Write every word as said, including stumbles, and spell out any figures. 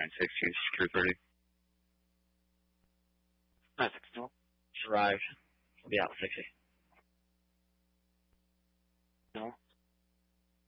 nine sixty, secure thirty. nine sixty. Arrived. I'll be out sixty.